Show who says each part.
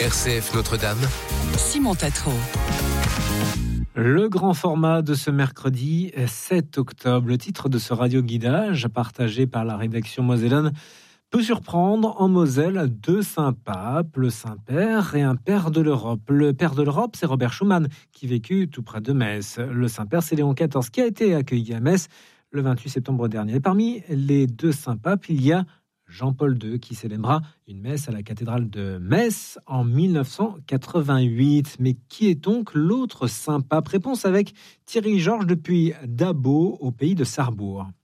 Speaker 1: RCF Notre-Dame.
Speaker 2: Simon Tatro.
Speaker 3: Le grand format de ce mercredi 7 octobre. Le titre de ce radio-guidage partagé par la rédaction mosellane peut surprendre. En Moselle, 2 saints-papes, le Saint-Père et un père de l'Europe. Le père de l'Europe, c'est Robert Schuman, qui vécut tout près de Metz. Le Saint-Père, c'est Léon XIV, qui a été accueilli à Metz le 28 septembre dernier. Et parmi les 2 saints-papes, il y a Jean-Paul II, qui célébrera une messe à la cathédrale de Metz en 1988. Mais qui est donc l'autre saint-pape ? Réponse avec Thierry Georges depuis Dabo, au pays de Sarrebourg.